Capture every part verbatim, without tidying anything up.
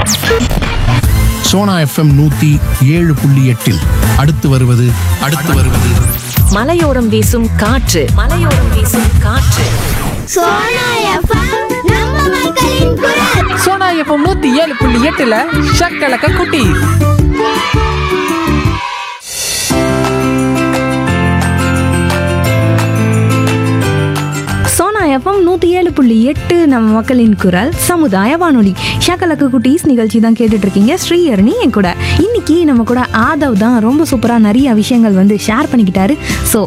Sona FM நூத்தி ஏழு புள்ளி எட்டில் அடுத்து வருவது அடுத்து வருவது மலையோரம் வீசும் காற்று மலையோரம் வீசும் காற்று சோனா எஃப்எம் நம்ம மக்களின் குரல். சோனா எஃப்எம் நூத்தி ஏழு புள்ளி எட்டுல ஷக்கலக்க குட்டி. சோனா எஃப்எம் நூற்றி ஏழு புள்ளி எட்டு நம்ம மக்களின் குரல் சமுதாய வானொலி ஷக்கலக்கு குட்டீஸ் நிகழ்ச்சி தான் கேட்டுட்டு இருக்கீங்க. ஸ்ரீஹரணி என் கூட இன்னைக்கு நம்ம கூட ஆதவ் தான் ரொம்ப சூப்பராக நிறைய விஷயங்கள் வந்து ஷேர் பண்ணிக்கிட்டாரு. ஸோ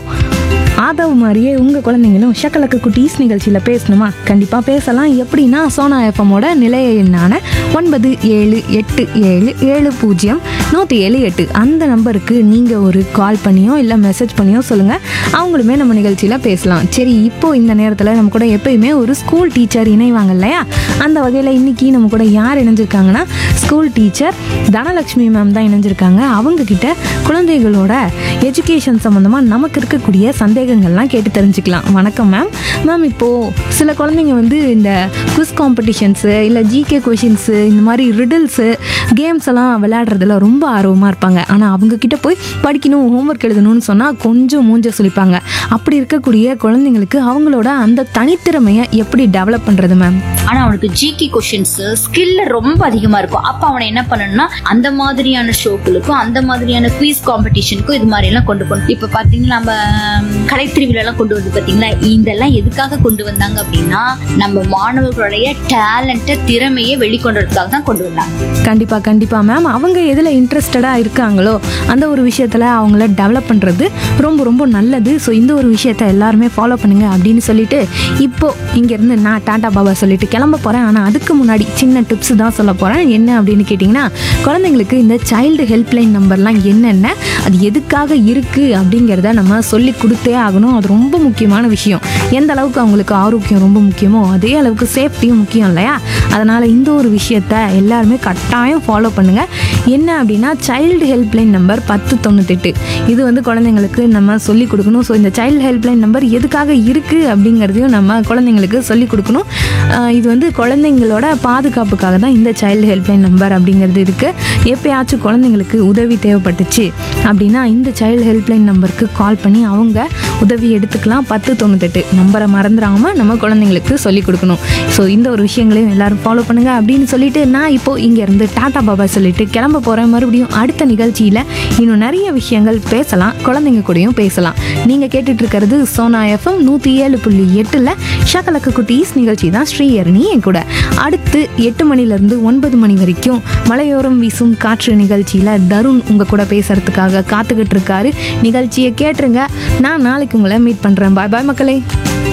ஆதவ் மாதிரியே உங்கள் குழந்தைங்களும் ஷக்கலக்கு குட்டீஸ் நிகழ்ச்சியில் பேசணுமா? கண்டிப்பாக பேசலாம். எப்படின்னா சோனா எஃப்எம்மோட நிலைய எண்ணான ஒன்பது ஏழு எட்டு ஏழு ஏழு பூஜ்ஜியம் நூற்றி ஏழு எட்டு அந்த நம்பருக்கு நீங்கள் ஒரு கால் பண்ணியோ இல்லை மெசேஜ் பண்ணியோ சொல்லுங்கள். அவங்களுமே நம்ம நிகழ்ச்சியில் பேசலாம். சரி, இப்போ இந்த நேரத்தில் நம்ம கூட எப்பயுமே ஒரு ஸ்கூல் டீச்சர் இணைவாங்க இல்லையா? அந்த வகையில் இன்னைக்கு நம்ம கூட யார் இணைஞ்சிருக்காங்கன்னா ஸ்கூல் டீச்சர் தனலட்சுமி மேம் தான் இணைஞ்சிருக்காங்க. அவங்கக்கிட்ட குழந்தைகளோட எஜுகேஷன் சம்மந்தமாக நமக்கு இருக்கக்கூடிய சந்தேகங்கள்லாம் கேட்டு தெரிஞ்சுக்கலாம். வணக்கம் மேம். மேம், இப்போது சில குழந்தைங்க வந்து இந்த குவிஸ் காம்படிஷன்ஸு இல்லை ஜிகே கொஷின்ஸு இந்த மாதிரி ரிடில்ஸு கேம்ஸ் எல்லாம் விளையாடுறதுல ரொம்ப ஆர்வமாக இருப்பாங்க. ஆனால் அவங்கக்கிட்ட போய் படிக்கணும், ஹோம்ஒர்க் எழுதணும்னு சொன்னால் கொஞ்சம் மூஞ்ச சுளிப்பாங்க. அப்படி இருக்கக்கூடிய குழந்தைங்களுக்கு அவங்களோட அந்த தனித்திறமையை எப்படி டெவலப் பண்ணுறது மேம்? ஆனா அவனுக்கு ஜிகே கொஸ்டின்ஸ் ஸ்கில் ரொம்ப அதிகமா இருக்கும். அப்ப அவனை என்ன பண்ணணும்னா அந்த மாதிரியான ஷோக்களுக்கும் அந்த மாதிரியான குவிஸ் காம்படிஷனுக்கும் இது மாதிரி எல்லாம் கொண்டு போகணும். இப்ப பாத்தீங்கன்னா நம்ம கலைத்திருவிழா எல்லாம் கொண்டு வந்து பாத்தீங்கன்னா இதெல்லாம் எதுக்காக கொண்டு வந்தாங்க அப்படின்னா நம்ம மாணவர்களுடைய டேலண்ட திறமையை வெளிக்கொண்டதுக்காக தான் கொண்டு வந்தாங்க. கண்டிப்பா கண்டிப்பா மேம். அவங்க எதுல இன்ட்ரெஸ்டடா இருக்காங்களோ அந்த ஒரு விஷயத்துல அவங்கள டெவலப் பண்றது ரொம்ப ரொம்ப நல்லது. ஸோ இந்த ஒரு விஷயத்த எல்லாருமே ஃபாலோ பண்ணுங்க அப்படின்னு சொல்லிட்டு இப்போ இங்க இருந்து நான் டாடா பாபா சொல்லிட்டு கிளம்ப போறேன். ஆனா அதுக்கு முன்னாடி சின்ன டிப்ஸ் தான் சொல்ல போறேன். என்ன அப்படின்னு கேட்டிங்கன்னா, குழந்தைங்களுக்கு இந்த சைல்டு ஹெல்ப்லைன் நம்பர்லாம் என்னென்ன, அது எதுக்காக இருக்கு அப்படிங்கிறத நம்ம சொல்லி கொடுத்தே ஆகணும். அது ரொம்ப முக்கியமான விஷயம். எந்த அளவுக்கு அவங்களுக்கு ஆரோக்கியம் ரொம்ப முக்கியமோ அதே அளவுக்கு சேஃப்டியும் முக்கியம் இல்லையா? அதனால இந்த ஒரு விஷயத்த எல்லாருமே கட்டாயம் ஃபாலோ பண்ணுங்க. என்ன அப்படின்னா சைல்டு ஹெல்ப்லைன் நம்பர் பத்து தொண்ணூத்தெட்டு இது வந்து குழந்தைங்களுக்கு நம்ம சொல்லி கொடுக்கணும். ஸோ இந்த சைல்டு ஹெல்ப்லைன் நம்பர் எதுக்காக இருக்குது அப்படிங்கிறதையும் நம்ம குழந்தைங்களுக்கு சொல்லி கொடுக்கணும். இது வந்து குழந்தைங்களோட பாதுகாப்புக்காக தான் இந்த சைல்டு ஹெல்ப்லைன் நம்பர் அப்படிங்கிறது இருக்குது. எப்பயாச்சும் குழந்தைங்களுக்கு உதவி தேவைப்பட்டுச்சு அப்படின்னா இந்த சைல்டு ஹெல்ப்லைன் நம்பருக்கு கால் பண்ணி அவங்க உதவி எடுத்துக்கலாம். பத்து தொண்ணூத்தெட்டு நம்பரை மறந்துடாமல் நம்ம குழந்தைங்களுக்கு சொல்லி கொடுக்கணும். ஸோ இந்த ஒரு விஷயங்களையும் எல்லாரும் ஃபாலோ பண்ணுங்கள் அப்படின்னு சொல்லிட்டு நான் இப்போது இங்கேருந்து டாடா பாபா சொல்லிட்டு கிளம்ப போகிறேன். மறுபடியும் அடுத்த நிகழ்ச்சியில் இன்னும் நிறைய விஷயங்கள் பேசலாம், குழந்தைங்க கூடயும் பேசலாம். நீங்கள் கேட்டுட்டு இருக்கிறது சோனா எஃப்எம் நூற்றி ஏழு புள்ளி எட்டில் ஷக்கலக்கு குட்டீஸ் நிகழ்ச்சி தான். ஸ்ரீஹரணி என் கூட அடுத்து எட்டு மணிலேருந்து ஒன்பது மணி வரைக்கும் மலையோரம் வீசும் காற்று நிகழ்ச்சியில் தருண் உங்கள் கூட பேசுறதுக்காக காத்துக்கிட்டு இருக்காரு. நிகழ்ச்சியை கேட்டுருங்க. நான் நாளைக்கு உங்களை மீட் பண்ணுறேன். பாய் பாய் மக்களே.